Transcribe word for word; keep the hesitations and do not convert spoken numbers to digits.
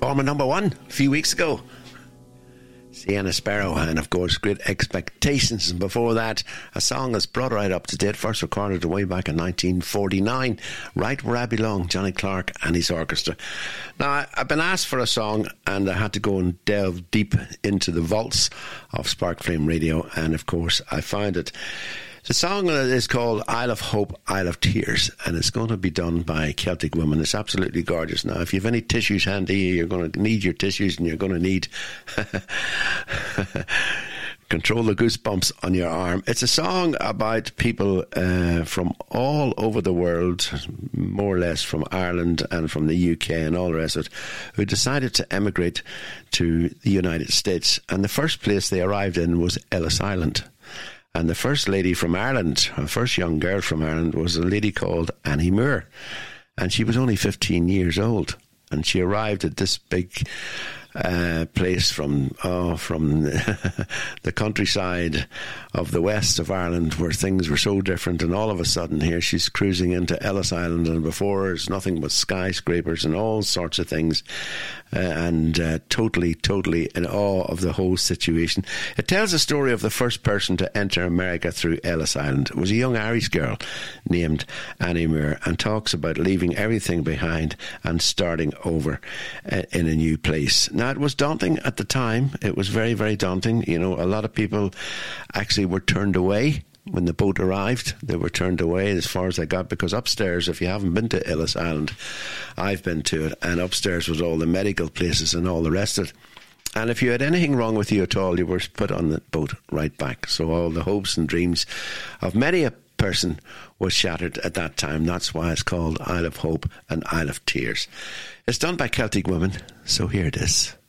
Former number one a few weeks ago. Sienna Sparrow, and of course Great Expectations. And before that, a song that's brought right up to date, first recorded way back in nineteen forty-nine, Right Where I Belong, Johnny Clark and his orchestra. Now, I've been asked for a song, and I had to go and delve deep into the vaults of Spark Flame Radio, and of course I found it. The song is called Isle of Hope, Isle of Tears, and it's going to be done by Celtic Woman. It's absolutely gorgeous. Now, if you have any tissues handy, you're going to need your tissues, and you're going to need control the goosebumps on your arm. It's a song about people uh, from all over the world, more or less from Ireland and from the U K and all the rest of it, who decided to emigrate to the United States. And the first place they arrived in was Ellis Island. And the first lady from Ireland, the first young girl from Ireland, was a lady called Annie Moore. And she was only fifteen years old. And she arrived at this big uh, place from oh, from the countryside of the west of Ireland, where things were so different. And all of a sudden here she's cruising into Ellis Island, and before her is nothing but skyscrapers and all sorts of things. Uh, and uh, totally, totally in awe of the whole situation. It tells the story of the first person to enter America through Ellis Island. It was a young Irish girl named Annie Moore, and talks about leaving everything behind and starting over uh, in a new place. Now, it was daunting at the time. It was very, very daunting. You know, a lot of people actually were turned away. When the boat arrived, they were turned away as far as they got, because upstairs, if you haven't been to Ellis Island, I've been to it, and upstairs was all the medical places and all the rest of it. And if you had anything wrong with you at all, you were put on the boat right back. So all the hopes and dreams of many a person was shattered at that time. That's why it's called Isle of Hope and Isle of Tears. It's done by Celtic Women, so here it is.